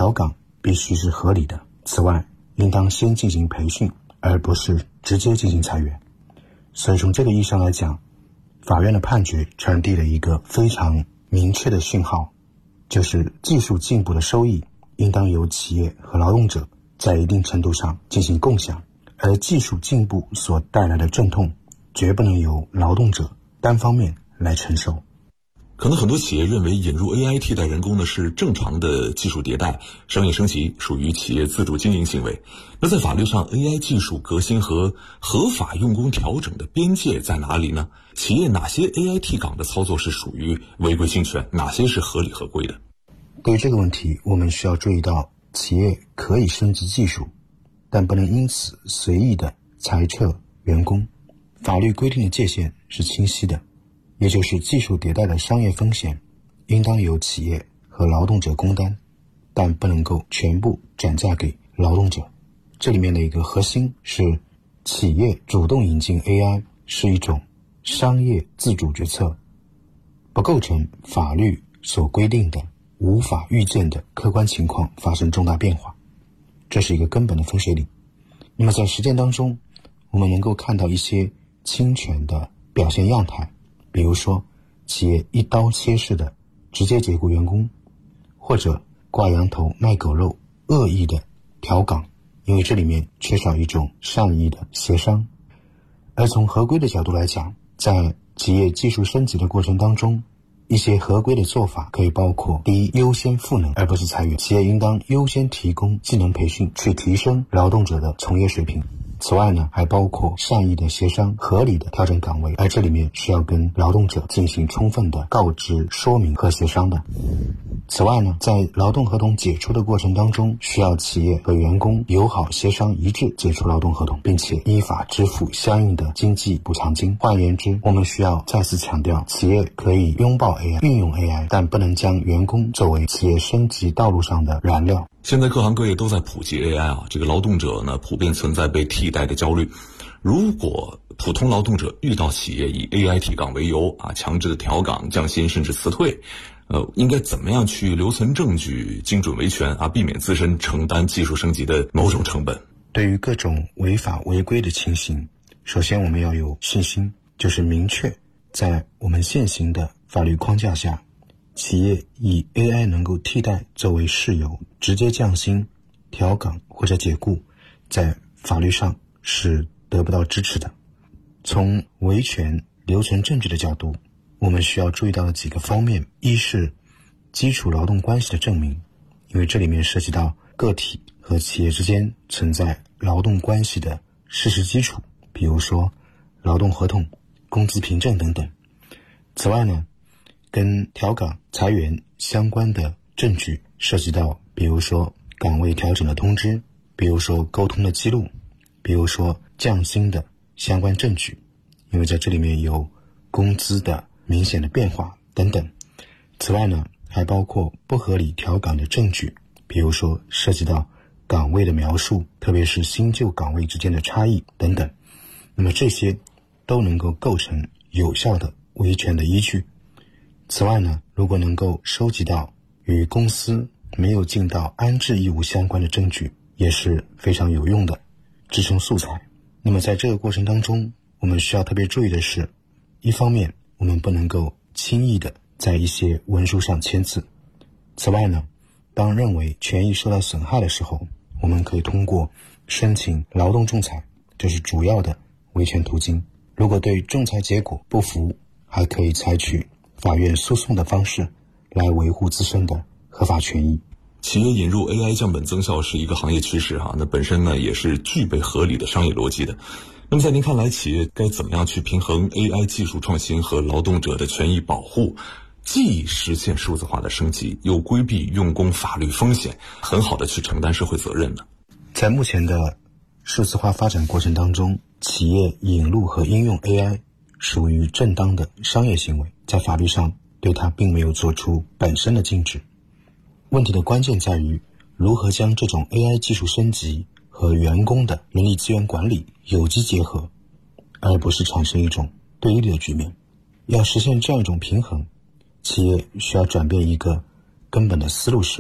调岗必须是合理的。此外，应当先进行培训，而不是直接进行裁员。所以从这个意义上来讲，法院的判决传递了一个非常明确的讯号，就是技术进步的收益应当由企业和劳动者在一定程度上进行共享，而技术进步所带来的阵痛绝不能由劳动者单方面来承受。 可能很多企业认为引入 AI 替代人工呢是正常的技术迭代，商业升级属于企业自主经营行为。那在法律上 AI 技术革新和合法用工调整的边界在哪里呢？企业哪些 AI 替岗的操作是属于违规侵权，哪些是合理合规的？ 对于这个问题，我们需要注意到，企业可以升级技术，但不能因此随意的裁撤员工。法律规定的界限是清晰的，也就是技术迭代的商业风险应当由企业和劳动者共担，但不能够全部转嫁给劳动者。这里面的一个核心是，企业主动引进 AI 是一种商业自主决策，不构成法律所规定的无法预见的客观情况发生重大变化，这是一个根本的分水岭。那么在实践当中，我们能够看到一些侵权的表现样态，比如说企业一刀切式的直接解雇员工，或者挂羊头卖狗肉恶意的调岗，因为这里面缺少一种善意的协商。而从合规的角度来讲，在企业技术升级的过程当中，一些合规的做法可以包括：第一，优先赋能而不是裁员，企业应当优先提供技能培训，去提升劳动者的从业水平。此外呢，还包括善意的协商，合理的调整岗位，而这里面是要跟劳动者进行充分的告知、说明和协商的。此外呢，在劳动合同解除的过程当中，需要企业和员工友好协商一致解除劳动合同，并且依法支付相应的经济补偿金。换言之，我们需要再次强调，企业可以拥抱 AI、运用 AI， 但不能将员工作为企业升级道路上的燃料。 现在各行各业都在普及 AI 啊，这个劳动者呢普遍存在被替代的焦虑。如果普通劳动者遇到企业以 AI 替岗为由啊，强制的调岗、降薪甚至辞退，应该怎么样去留存证据、精准维权啊，避免自身承担技术升级的某种成本？ 对于各种违法违规的情形，首先我们要有信心，就是明确在我们现行的法律框架下，企业以 AI 能够替代作为事由直接降薪、调岗或者解雇，在法律上是得不到支持的。从维权留存证据的角度，我们需要注意到的几个方面：一是基础劳动关系的证明，因为这里面涉及到个体和企业之间存在劳动关系的事实基础，比如说劳动合同、工资凭证等等。此外呢，跟调岗、裁员相关的证据涉及到，比如说岗位调整的通知，比如说沟通的记录，比如说降薪的相关证据，因为在这里面有工资的明显的变化等等。此外呢，还包括不合理调岗的证据，比如说涉及到岗位的描述，特别是新旧岗位之间的差异等等。那么这些都能够构成有效的维权的依据。此外呢，如果能够收集到与公司没有尽到安置义务相关的证据，也是非常有用的支撑素材。那么在这个过程当中，我们需要特别注意的是，一方面我们不能够轻易的在一些文书上签字。此外呢，当认为权益受到损害的时候，我们可以通过申请劳动仲裁，这是主要的维权途径。如果对仲裁结果不服，还可以采取法院诉讼的方式来维护自身的合法权益。 企业引入 AI 降本增效是一个行业趋势哈，那本身呢也是具备合理的商业逻辑的。那么在您看来，企业该怎么样去平衡 AI 技术创新和劳动者的权益保护，既实现数字化的升级，又规避用工法律风险，很好的去承担社会责任呢？ 在目前的数字化发展过程当中，企业引入和应用 AI 属于正当的商业行为，在法律上对它并没有做出本身的禁止。问题的关键在于如何将这种 AI 技术升级和员工的人力资源管理有机结合，而不是产生一种对立的局面。要实现这样一种平衡，企业需要转变一个根本的思路，是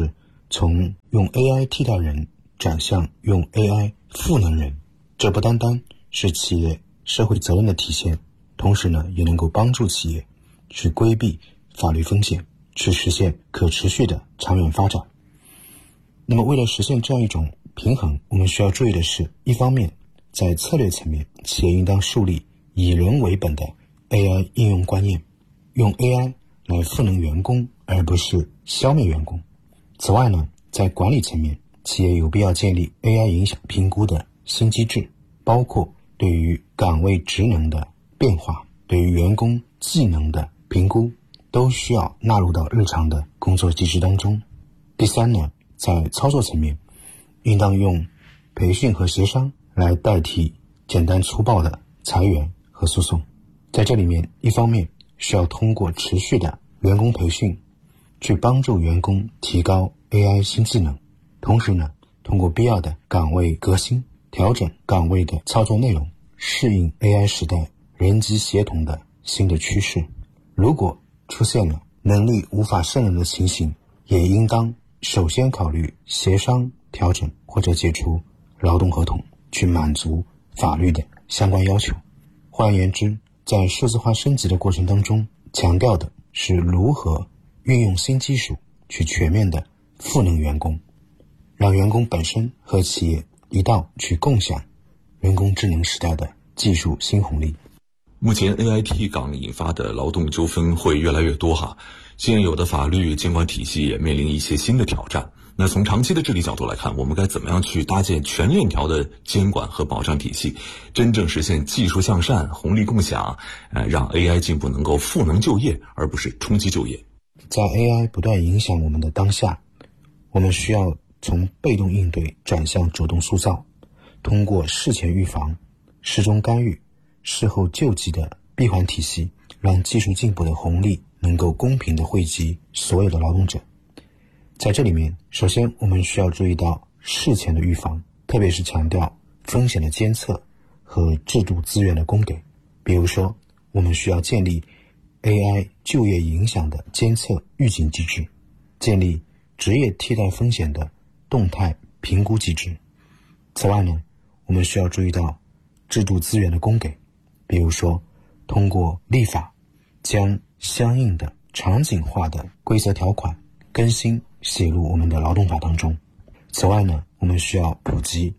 从用 AI 替代人转向用 AI 赋能人，这不单单是企业社会责任的体现，同时呢，也能够帮助企业去规避法律风险，去实现可持续的长远发展。那么为了实现这样一种平衡，我们需要注意的是，一方面在策略层面，企业应当树立以人为本的 AI 应用观念，用 AI 来赋能员工，而不是消灭员工。此外呢，在管理层面，企业有必要建立 AI 影响评估的新机制，包括对于岗位职能的变化，对于员工技能的评估，都需要纳入到日常的工作机制当中。第三呢，在操作层面，应当用培训和协商来代替简单粗暴的裁员和诉讼。在这里面，一方面需要通过持续的员工培训，去帮助员工提高 AI 新技能，同时呢，通过必要的岗位革新，调整岗位的操作内容，适应 AI 时代人机协同的新的趋势。如果出现了能力无法胜任的情形，也应当首先考虑协商、调整或者解除劳动合同，去满足法律的相关要求。换而言之，在数字化升级的过程当中，强调的是如何运用新技术去全面的赋能员工，让员工本身和企业一道去共享人工智能时代的技术新红利。 目前 AI 替岗引发的劳动纠纷会越来越多哈，现有的法律监管体系也面临一些新的挑战。那从长期的治理角度来看，我们该怎么样去搭建全链条的监管和保障体系，真正实现技术向善、红利共享，让 AI 进步能够赋能就业，而不是冲击就业。 在 AI 不断影响我们的当下，我们需要从被动应对转向主动塑造，通过事前预防、事中干预、事后救济的闭环体系，让技术进步的红利能够公平地惠及所有的劳动者。在这里面，首先我们需要注意到事前的预防，特别是强调风险的监测和制度资源的供给。比如说，我们需要建立 AI 就业影响的监测预警机制，建立职业替代风险的动态评估机制。此外呢，我们需要注意到制度资源的供给，比如说通过立法将相应的场景化的规则条款更新写入我们的劳动法当中。此外呢，我们需要普及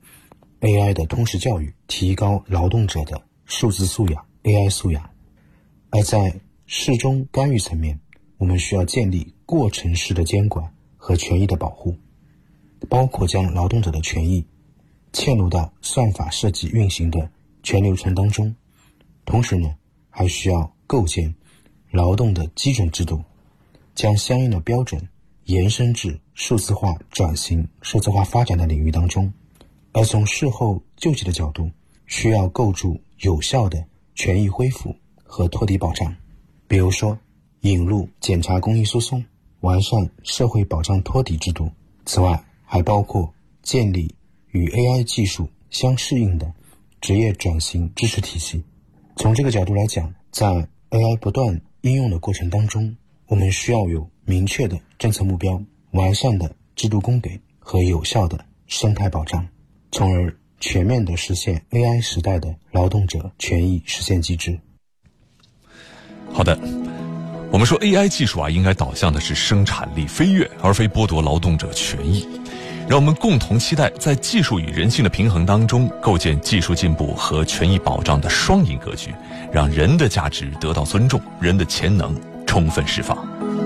AI 的通识教育，提高劳动者的数字素养、AI 素养。而在事中干预层面，我们需要建立过程式的监管和权益的保护，包括将劳动者的权益嵌入到算法设计运行的全流程当中。同时呢，还需要构建劳动的基准制度，将相应的标准延伸至数字化转型、数字化发展的领域当中。而从事后救济的角度，需要构筑有效的权益恢复和托底保障，比如说引入检察公益诉讼，完善社会保障托底制度。此外，还包括建立与 AI 技术相适应的职业转型支持体系。从这个角度来讲，在 AI 不断应用的过程当中，我们需要有明确的政策目标、完善的制度供给和有效的生态保障，从而全面地实现 AI 时代的劳动者权益实现机制。 好的，我们说 AI 技术应该导向的是生产力飞跃，而非剥夺劳动者权益。让我们共同期待在技术与人性的平衡当中，构建技术进步和权益保障的双赢格局，让人的价值得到尊重，人的潜能充分释放。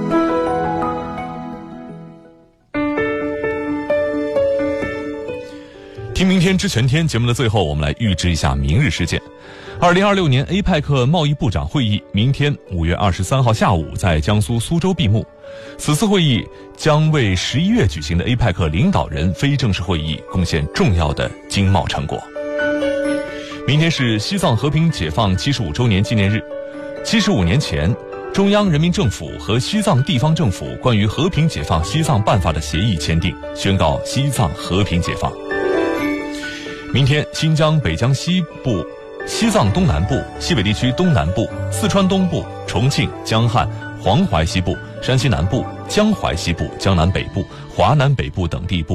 听明天知全天节目的最后，我们来预知一下明日事件。2026年 APEC 贸易部长会议明天5月23号下午在江苏苏州闭幕。此次会议将为11月举行的 APEC 领导人非正式会议贡献重要的经贸成果。明天是西藏和平解放75周年纪念日。75年前，中央人民政府和西藏地方政府关于和平解放西藏办法的协议签订，宣告西藏和平解放。明天，新疆北江西部、西藏东南部、西北地区东南部、四川东部、重庆、江汉、黄淮西部、山西南部、 江淮西部、江南北部、华南北部等地部